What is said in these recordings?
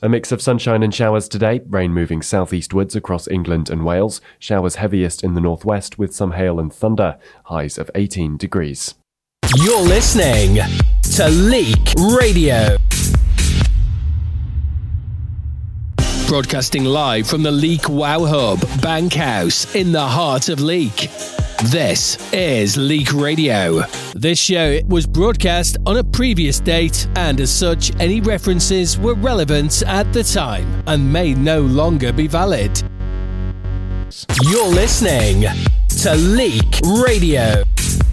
A mix of sunshine and showers today, rain moving southeastwards across England and Wales, showers heaviest in the northwest with some hail and thunder, highs of 18 degrees. You're listening to Leek Radio. Broadcasting live from the Leek Wow Hub, Bankhouse, in the heart of Leek. This is Leek Radio. This show was broadcast on a previous date, and as such, any references were relevant at the time and may no longer be valid. You're listening to Leek Radio.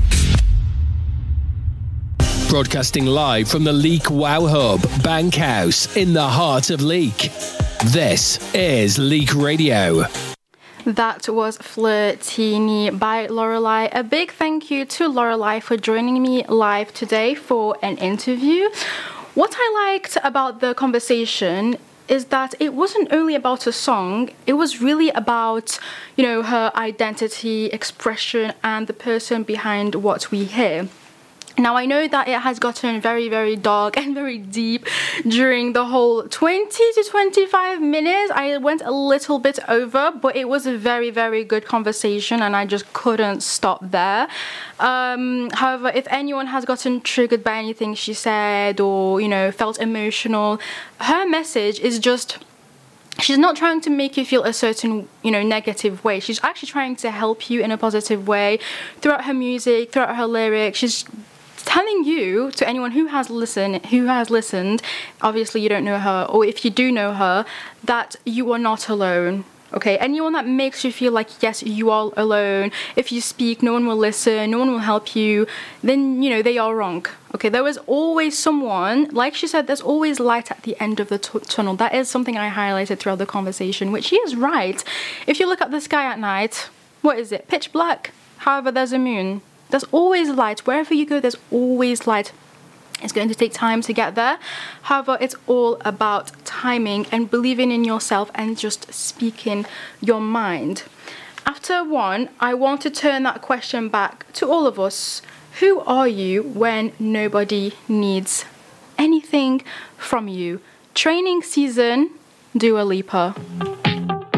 Broadcasting live from the Leek Wow Hub, Bankhouse, in the heart of Leek. This is Leek Radio. That was Flirtini by Lorelei. A big thank you to Lorelei for joining me live today for an interview. What I liked about the conversation is that it wasn't only about a song, it was really about, her identity, expression, and the person behind what we hear. Now, I know that it has gotten very, very dark and very deep during the whole 20 to 25 minutes. I went a little bit over, but it was a very, very good conversation and I just couldn't stop there. However, if anyone has gotten triggered by anything she said or, felt emotional, her message is just... She's not trying to make you feel a certain, negative way. She's actually trying to help you in a positive way throughout her music, throughout her lyrics. She's telling you, to anyone who has listened, obviously you don't know her, or if you do know her, that you are not alone. Okay, anyone that makes you feel like, yes, you are alone, if you speak, no one will listen, no one will help you, then, they are wrong. Okay, there is always someone, like she said, there's always light at the end of the tunnel. That is something I highlighted throughout the conversation, which she is right. If you look at the sky at night, what is it? Pitch black. However, there's a moon. There's always light. Wherever you go, there's always light. It's going to take time to get there. However, it's all about timing and believing in yourself and just speaking your mind. After one, I want to turn that question back to all of us. Who are you when nobody needs anything from you? Training season, Dua Lipa.